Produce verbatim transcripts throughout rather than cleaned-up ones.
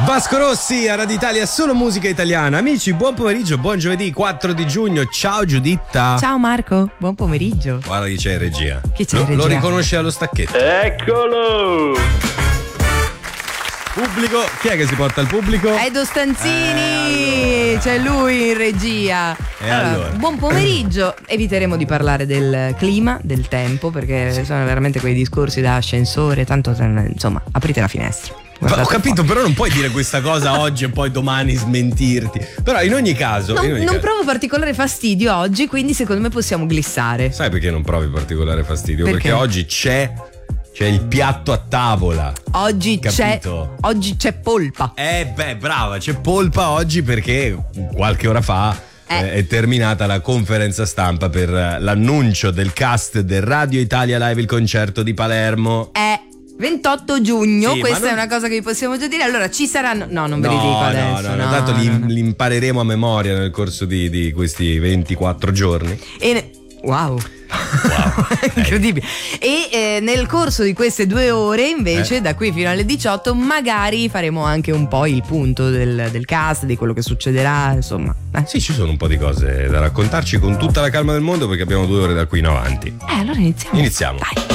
Vasco Rossi a Radio Italia, solo musica italiana. Amici, buon pomeriggio, buon giovedì quattro di giugno. Ciao Giuditta. Ciao Marco, buon pomeriggio. Guarda chi c'è in regia. Chi c'è lo, in regia? Lo riconosce allo stacchetto. Eccolo! Pubblico, chi è che si porta il pubblico? Edo Stanzini, Eh, allora. c'è lui in regia. E allora? Buon pomeriggio. Eviteremo di parlare del clima, del tempo, perché sono veramente quei discorsi da ascensore. Tanto, insomma, aprite la finestra. Ma ho Guardate capito, fuori. però non puoi dire questa cosa oggi e poi domani smentirti. Però in ogni caso, Non, in ogni non caso- provo particolare fastidio oggi, quindi secondo me possiamo glissare. Sai perché non provi particolare fastidio? Perché? Perché oggi c'è c'è il piatto a tavola. Oggi c'è, Capito? oggi c'è polpa. Eh beh, brava, c'è polpa oggi perché qualche ora fa Eh. eh, è terminata la conferenza stampa per eh, l'annuncio del cast del Radio Italia Live, il concerto di Palermo. È ventotto giugno, Sì, questa ma non- è una cosa che vi possiamo già dire. Allora ci saranno. No, non ve li No, dico no, adesso. no, no, no, tanto li, no, no. li impareremo a memoria nel corso di, di questi ventiquattro giorni. E wow. Wow. Incredibile. E eh, nel corso di queste due ore invece Eh. da qui fino alle diciotto magari faremo anche un po' il punto del, del cast, di quello che succederà, insomma. Eh. Sì, ci sono un po' di cose da raccontarci con tutta la calma del mondo perché abbiamo due ore da qui in avanti. Eh, allora iniziamo. Iniziamo. Dai.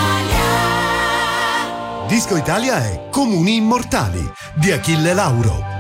Disco Italia è Comuni Immortali di Achille Lauro.